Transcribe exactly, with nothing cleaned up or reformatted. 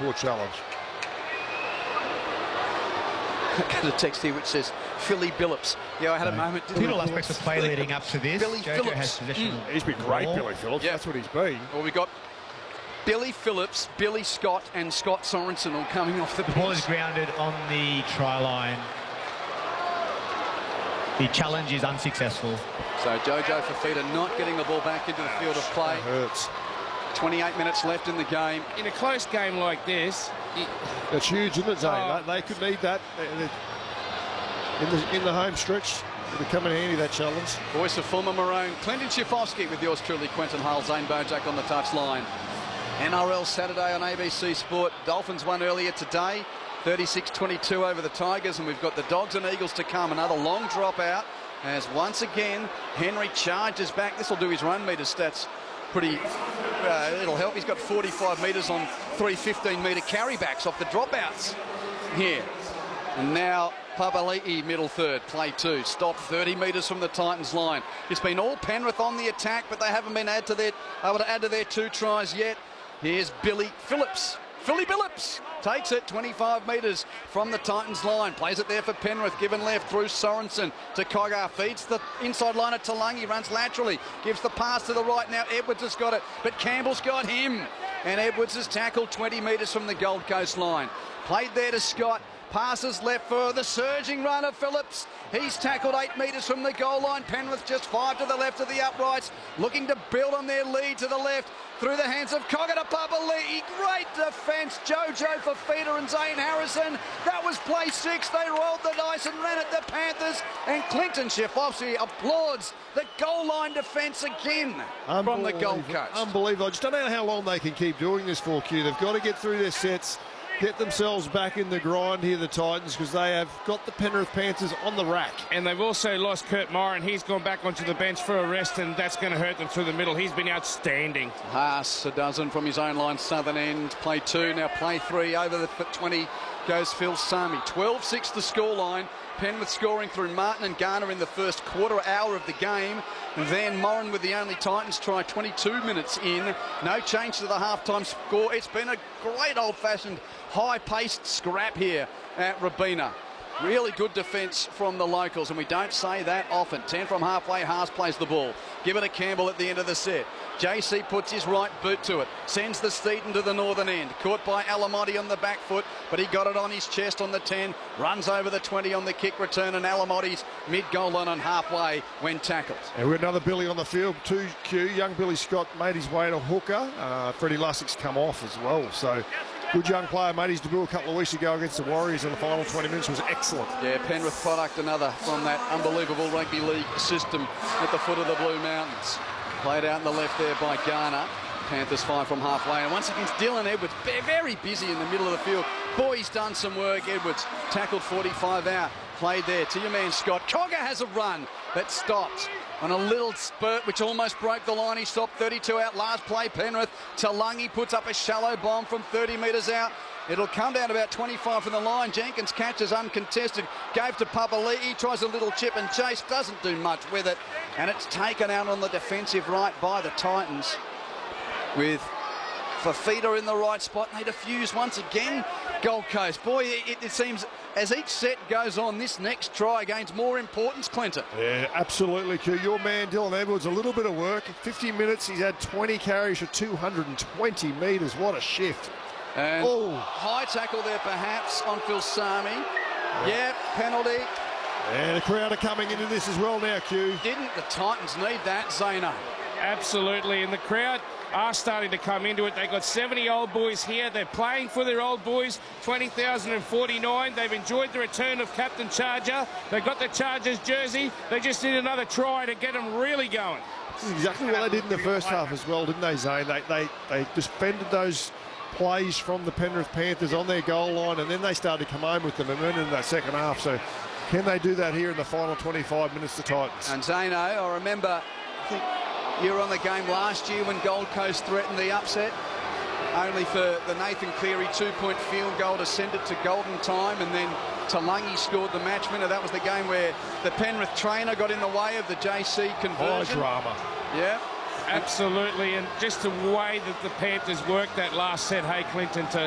poor challenge. Got a text here which says Philly Billups. Yeah, I had a moment. Did all aspects of play leading up to this. Billy Jojo Phillips. has possession. Mm. He's been great, Ball. Billy Phillips. Yep. That's what he's been. Well, we've got Billy Phillips, Billy Scott and Scott Sorensen all coming off the The ball is bench. grounded on the try line. The challenge is unsuccessful. So Jojo Fifita not getting the ball back into the field of play. That hurts. twenty-eight minutes left in the game. In a close game like this, it, That's huge, isn't it, Zane? Oh. They, they could need that in the, in the home stretch. It'll come in handy, that challenge. Voice of former Maroon, Clinton Schifofsky with yours truly, Quentin Hull, Zane Bojack on the touchline. N R L Saturday on A B C Sport. Dolphins won earlier today, thirty-six twenty-two over the Tigers, and we've got the Dogs and Eagles to come. Another long dropout as once again Henry charges back. This will do his run metre stats pretty, uh, it'll help. He's got forty-five metres on three fifteen metre carrybacks off the dropouts here. And now Papali'i, middle third, play two, stop thirty metres from the Titans line. It's been all Penrith on the attack, but they haven't been add to their, able to add to their two tries yet. Here's Billy Phillips. Philly Billups takes it twenty-five metres from the Titans line. Plays it there for Penrith. Given left through Sorensen to Coggar. Feeds the inside line at Talangi. Runs laterally. Gives the pass to the right. Now Edwards has got it. But Campbell's got him. And Edwards has tackled twenty metres from the Gold Coast line. Played there to Scott. Passes left for the surging runner, Phillips. He's tackled eight metres from the goal line. Penrith just five to the left of the uprights. Looking to build on their lead to the left. Through the hands of Coggar to Papali'i. Great defence. Jojo Fifita and Zane Harrison. That was play six. They rolled the dice and ran at the Panthers. And Clinton Schifofsky applauds the goal line defence again from the Gold Coast. Unbelievable. I just don't know how long they can keep doing this for, Q. They've got to get through their sets, get themselves back in the grind here, the Titans, because they have got the Penrith Panthers on the rack. and they've also lost Kurt Moran. He's gone back onto the bench for a rest, and that's going to hurt them through the middle. He's been outstanding. Haas, a dozen from his own line, southern end. Play two, now play three. Over the twenty goes Phil Sami. twelve six the scoreline. Penrith scoring through Martin and Garner in the first quarter hour of the game. And then Moran with the only Titans try twenty-two minutes in. No change to the halftime score. It's been a great old-fashioned high-paced scrap here at Robina. Really good defence from the locals, and we don't say that often. ten from halfway, Haas plays the ball. Give it to Campbell at the end of the set. J C puts his right boot to it. Sends the Steaton to the northern end. Caught by Alamotti on the back foot, but he got it on his chest on the ten. Runs over the twenty on the kick return, and Alamotti's mid-goal line on halfway when tackled. And we've got another Billy on the field, two Q. Young Billy Scott made his way to hooker. Uh, Freddie Lussick's come off as well, so good young player. Made his debut a couple of weeks ago against the Warriors in the final twenty minutes. Was excellent. Yeah, Penrith product, another from that unbelievable rugby league system at the foot of the Blue Mountains. Played out in the left there by Garner. Panthers five from halfway, and once against Dylan Edwards, very busy in the middle of the field. Boy, he's done some work. Edwards tackled forty-five out. Played there to your man Scott. Coggar has a run that stopped on a little spurt which almost broke the line. He stopped thirty-two out. Last play, Penrith. Talangi puts up a shallow bomb from thirty metres out. It'll come down about twenty-five from the line. Jenkins catches uncontested. Gave to Papali'i. Tries a little chip and chase. Doesn't do much with it. And it's taken out on the defensive right by the Titans. With Fifita in the right spot. They defuse once again. Gold Coast. Boy, it, it seems as each set goes on, this next try gains more importance, Clinton. Yeah, absolutely, Q. Your man, Dylan Edwards, a little bit of work. fifty minutes, he's had twenty carries for two hundred twenty metres. What a shift. And oh. High tackle there perhaps on Phil Sami. Yeah, penalty. And the crowd are coming into this as well now, Q. Didn't the Titans need that, Zano? Absolutely, and the crowd are starting to come into it. They've got seventy old boys here. They're playing for their old boys. twenty thousand forty-nine. They've enjoyed the return of Captain Charger. They've got the Chargers jersey. They just need another try to get them really going. This is exactly what they did in the first half as well, didn't they, Zane? They, they, they defended those plays from the Penrith Panthers on their goal line, and then they started to come home with the momentum in that second half. So can they do that here in the final twenty-five minutes, the Titans? And Zano, I remember, I think you were on the game last year when Gold Coast threatened the upset, only for the Nathan Cleary two-point field goal to send it to golden time, and then Talangi scored the match winner. That was the game where the Penrith trainer got in the way of the J C conversion. High drama. Yeah. Absolutely, and just the way that the Panthers worked that last set, hey, Clinton, to